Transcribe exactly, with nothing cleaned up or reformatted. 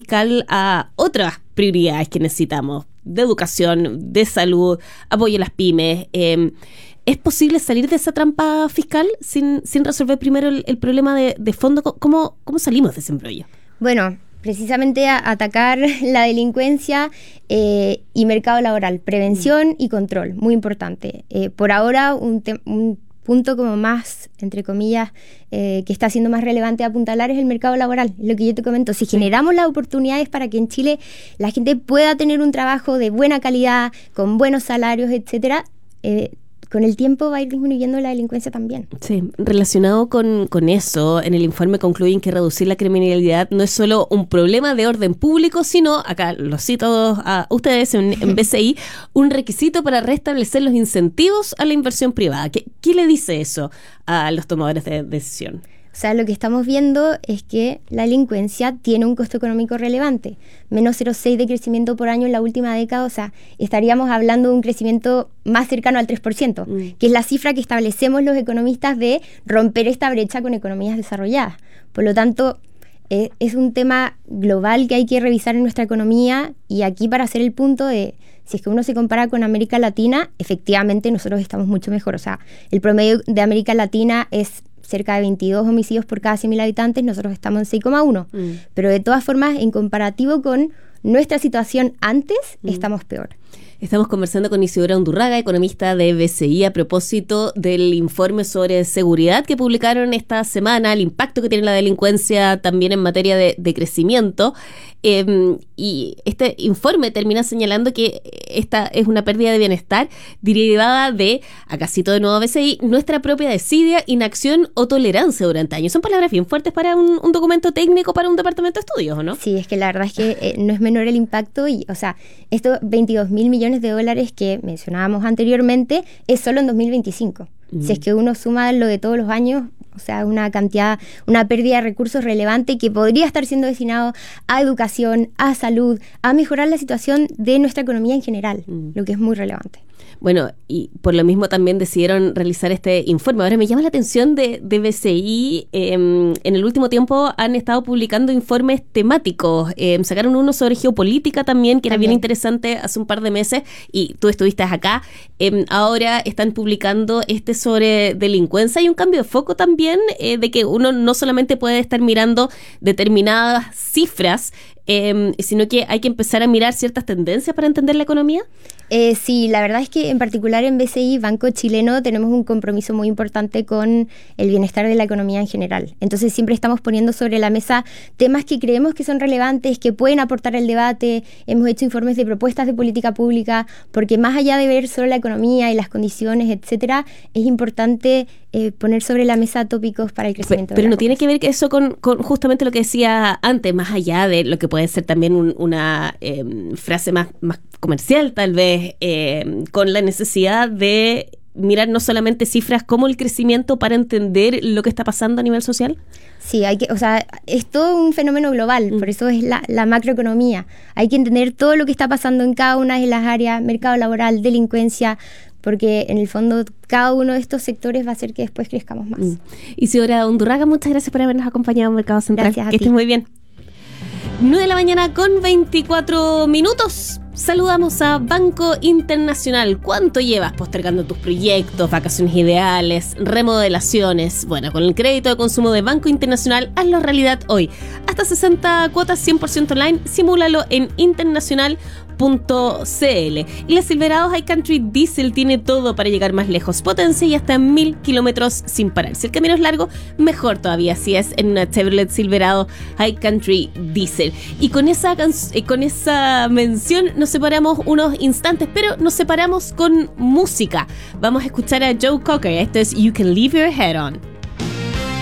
fiscal a otras prioridades que necesitamos, de educación, de salud, apoyo a las pymes. Eh, ¿Es posible salir de esa trampa fiscal sin, sin resolver primero el, el problema de, de fondo? ¿Cómo, ¿Cómo salimos de ese embrollo? Bueno, precisamente a atacar la delincuencia eh, y mercado laboral, prevención mm. y control, muy importante. Eh, por ahora, un, te- un punto como más, entre comillas, eh, que está siendo más relevante apuntalar es el mercado laboral, lo que yo te comento. Si sí. generamos las oportunidades para que en Chile la gente pueda tener un trabajo de buena calidad, con buenos salarios, etcétera, eh, con el tiempo va a ir disminuyendo la delincuencia también. Sí, relacionado con, con eso, en el informe concluyen que reducir la criminalidad no es solo un problema de orden público, sino, acá lo cito a ustedes en, en B C I, un requisito para restablecer los incentivos a la inversión privada. ¿Qué, qué le dice eso a los tomadores de decisión? O sea, lo que estamos viendo es que la delincuencia tiene un costo económico relevante, menos cero coma seis de crecimiento por año en la última década, o sea, estaríamos hablando de un crecimiento más cercano al tres por ciento, mm. que es la cifra que establecemos los economistas de romper esta brecha con economías desarrolladas. Por lo tanto, eh, es un tema global que hay que revisar en nuestra economía, y aquí para hacer el punto de, si es que uno se compara con América Latina, efectivamente nosotros estamos mucho mejor. O sea, el promedio de América Latina es cerca de veintidós homicidios por cada cien mil habitantes, nosotros estamos en seis coma uno. Mm. Pero de todas formas, en comparativo con nuestra situación antes, mm. estamos peor. Estamos conversando con Isidora Undurraga, economista de B C I, a propósito del informe sobre seguridad que publicaron esta semana, el impacto que tiene la delincuencia también en materia de, de crecimiento. Eh, y este informe termina señalando que esta es una pérdida de bienestar derivada de, acá cito de nuevo B C I, nuestra propia desidia, inacción o tolerancia durante años. Son palabras bien fuertes para un, un documento técnico para un departamento de estudios, ¿o no? Sí, es que la verdad es que eh, no es menor el impacto, y, o sea, estos veintidós mil millones de dólares que mencionábamos anteriormente es solo en dos mil veinticinco. Mm. Si es que uno suma lo de todos los años, o sea, una cantidad, una pérdida de recursos relevante que podría estar siendo destinado a educación, a salud, a mejorar la situación de nuestra economía en general, mm. lo que es muy relevante. Bueno, y por lo mismo también decidieron realizar este informe. Ahora me llama la atención de, de B C I, eh, en el último tiempo han estado publicando informes temáticos. Eh, sacaron uno sobre geopolítica también, que también era bien interesante hace un par de meses, y tú estuviste acá. Eh, ahora están publicando este sobre delincuencia. Hay un cambio de foco también, eh, de que uno no solamente puede estar mirando determinadas cifras, eh, sino que hay que empezar a mirar ciertas tendencias para entender la economía. Eh, sí, la verdad es que en particular en B C I, Banco Chileno, tenemos un compromiso muy importante con el bienestar de la economía en general. Entonces siempre estamos poniendo sobre la mesa temas que creemos que son relevantes, que pueden aportar al debate. Hemos hecho informes de propuestas de política pública, porque más allá de ver solo la economía y las condiciones, etcétera, es importante eh, poner sobre la mesa tópicos para el crecimiento. Pero, pero de la no tiene que ver eso con, con justamente lo que decía antes, más allá de lo que puede ser también un, una eh, frase más, más comercial tal vez, eh, con la necesidad de mirar no solamente cifras como el crecimiento para entender lo que está pasando a nivel social. Sí, hay que, o sea, es todo un fenómeno global, mm. por eso es la, la macroeconomía. Hay que entender todo lo que está pasando en cada una de las áreas, mercado laboral, delincuencia, porque en el fondo cada uno de estos sectores va a hacer que después crezcamos más. Mm. Isidora Undurraga, muchas gracias por habernos acompañado en Mercado Central. Gracias a que ti. estés muy bien. nueve de la mañana con veinticuatro minutos. Saludamos a Banco Internacional. ¿Cuánto llevas postergando tus proyectos, vacaciones ideales, remodelaciones? Bueno, con el crédito de consumo de Banco Internacional, hazlo realidad hoy. Hasta sesenta cuotas cien por ciento online. Simúlalo en internacional punto c l. Y la Silverado High Country Diesel tiene todo para llegar más lejos. Potencia y hasta mil kilómetros sin parar. Si el camino es largo, mejor todavía si es en una Chevrolet Silverado High Country Diesel. Y con esa, con esa mención nos separamos unos instantes, pero nos separamos con música. Vamos a escuchar a Joe Cocker. Esto es You Can Leave Your Head On.